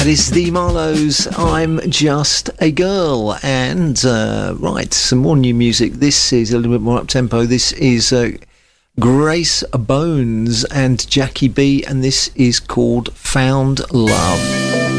That is the Marlows, I'm Just a Girl. And, right, some more new music. This is a little bit more up-tempo. This is Grace Bones and Jackie B, and this is called Found Love.